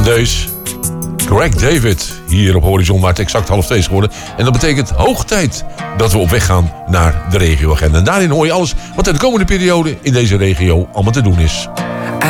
Dus Craig David hier op Horizon, waar het exact 1:30 is geworden. En dat betekent hoog tijd dat we op weg gaan naar de regioagenda. En daarin hoor je alles wat er de komende periode in deze regio allemaal te doen is.